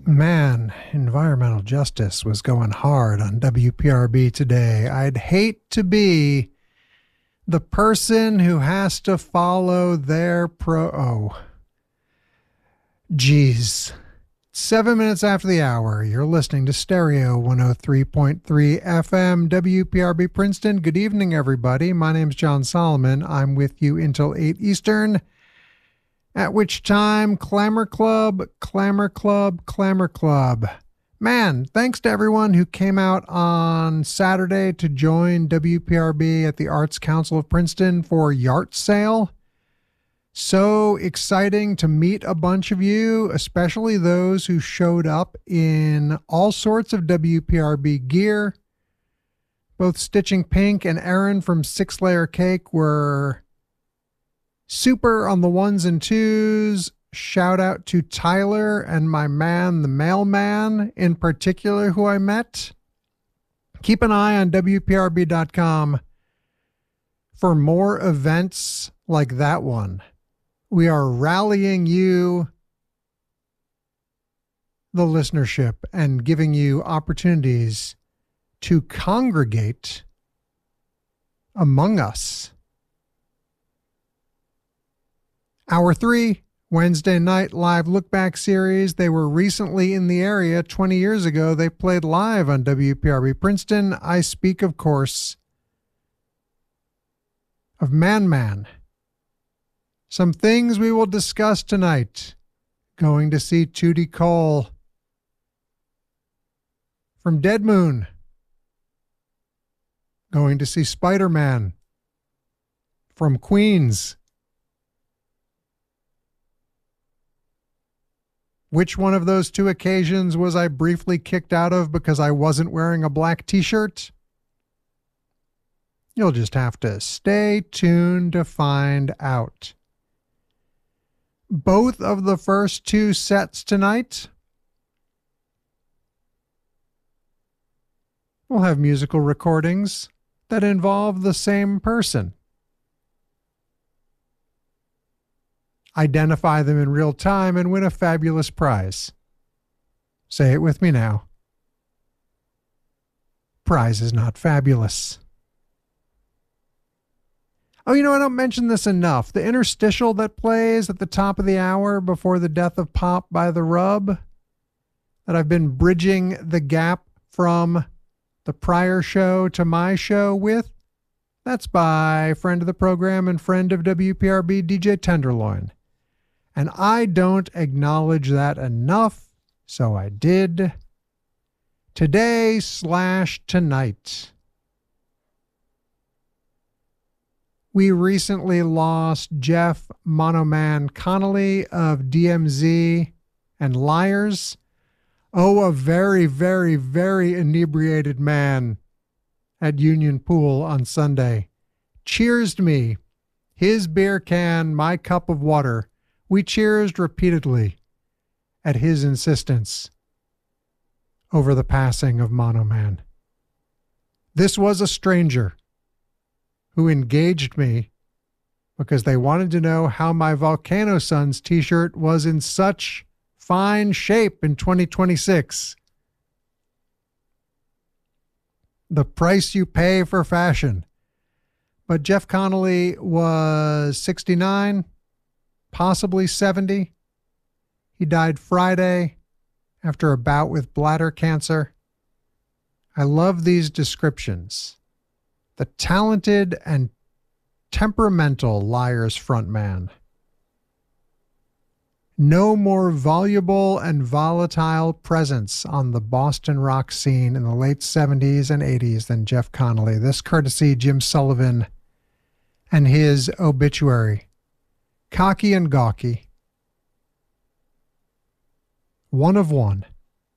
Man, environmental justice was going hard on WPRB today. I'd hate to be the person who has to follow their geez. 7 minutes after the hour, you're listening to Stereo 103.3 FM, WPRB Princeton. Good evening, everybody. My name's John Solomon. I'm with you until 8 Eastern. At which time, Clamor Club, Clamor Club, Clamor Club. Man, thanks to everyone who came out on Saturday to join WPRB at the Arts Council of Princeton for Yard Sale. So exciting to meet a bunch of you, especially those who showed up in all sorts of WPRB gear. Both Stitching Pink and Aaron from Six Layer Cake were super on the ones and twos. Shout out to Tyler and my man, the mailman, in particular, who I met. Keep an eye on WPRB.com for more events like that one. We are rallying you, the listenership, and giving you opportunities to congregate among us. Hour 3, Wednesday night live look-back series. They were recently in the area 20 years ago. They played live on WPRB Princeton. I speak, of course, of Man Man. Some things we will discuss tonight. Going to see Tootie Cole from Dead Moon. Going to see Spider-Man from Queens. Which one of those two occasions was I briefly kicked out of because I wasn't wearing a black t-shirt? You'll just have to stay tuned to find out. Both of the first two sets tonight will have musical recordings that involve the same person. Identify them in real time and win a fabulous prize. Say it with me now. Prize is not fabulous. Oh, you know, I don't mention this enough. The interstitial that plays at the top of the hour before the death of Pop by the Rub, that I've been bridging the gap from the prior show to my show with, that's by friend of the program and friend of WPRB, DJ Tenderloin. And I don't acknowledge that enough, so I did. Today/tonight. We recently lost Jeff Monoman Connolly of DMZ and Liars. Oh, a very, very, very inebriated man at Union Pool on Sunday. Cheersed me. His beer can, my cup of water. We cheersed repeatedly at his insistence over the passing of Monoman. This was a stranger who engaged me because they wanted to know how my Volcano Suns t-shirt was in such fine shape in 2026. The price you pay for fashion. But Jeff Connolly was 69, possibly 70. He died Friday after a bout with bladder cancer. I love these descriptions. The talented and temperamental Liars frontman. No more voluble and volatile presence on the Boston rock scene in the late 70s and 80s than Jeff Connolly. This courtesy Jim Sullivan and his obituary. Cocky and gawky. One of one.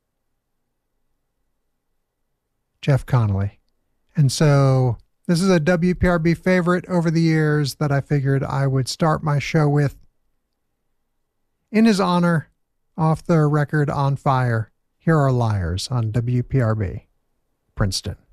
Jeff Connolly. And so this is a WPRB favorite over the years that I figured I would start my show with. In his honor, off the record On Fire, here are Liars on WPRB, Princeton.